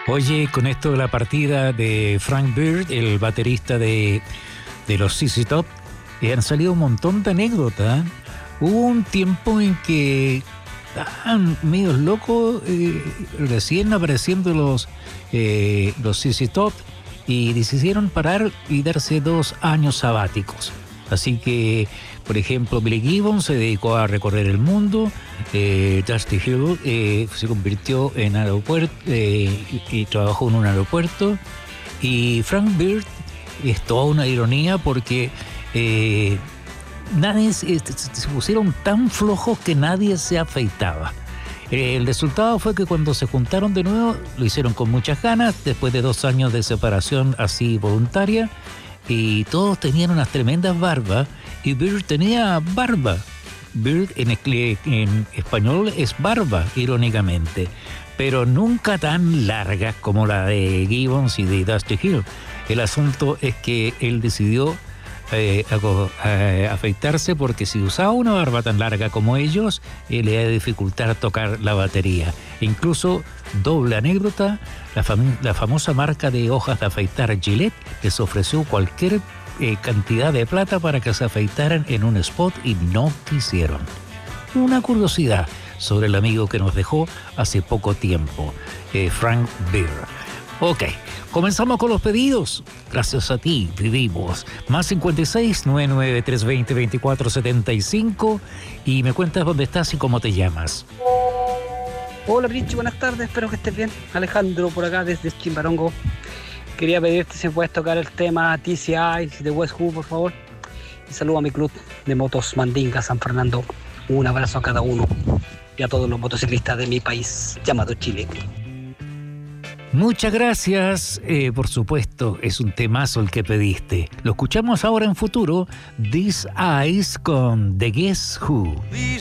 Oye, con esto de la partida de Frank Beard, el baterista de los ZZ Top, han salido un montón de anécdotas. Hubo un tiempo en que estaban medios locos, recién apareciendo los ZZ Top, y decidieron parar y darse 2 años sabáticos. Así que, por ejemplo, Billy Gibbons se dedicó a recorrer el mundo, Dusty Hill se convirtió en aeropuerto y trabajó en un aeropuerto, y Frank Beard es toda una ironía porque nadie se pusieron tan flojos que nadie se afeitaba. El resultado fue que cuando se juntaron de nuevo lo hicieron con muchas ganas, después de 2 años de separación así voluntaria, y todos tenían unas tremendas barbas, y Beard tenía barba. Beard en español es barba, irónicamente, pero nunca tan larga como la de Gibbons y de Dusty Hill. El asunto es que él decidió afeitarse porque si usaba una barba tan larga como ellos, le iba a dificultar tocar la batería. Incluso, doble anécdota, la famosa marca de hojas de afeitar Gillette les ofreció cualquier cantidad de plata para que se afeitaran en un spot y no quisieron. Una curiosidad sobre el amigo que nos dejó hace poco tiempo, Frank Beard. Ok, comenzamos con los pedidos. Gracias a ti, vivimos. Más 56 99 320 2475 y me cuentas dónde estás y cómo te llamas. Hola Princhi, buenas tardes, espero que estés bien. Alejandro por acá desde Chimbarongo. Quería pedirte si puedes tocar el tema TCI de West Who, por favor. Y saludo a mi club de motos Mandinga San Fernando. Un abrazo a cada uno y a todos los motociclistas de mi país llamado Chile. Muchas gracias, por supuesto, es un temazo el que pediste. Lo escuchamos ahora en futuro, These Eyes con The Guess Who.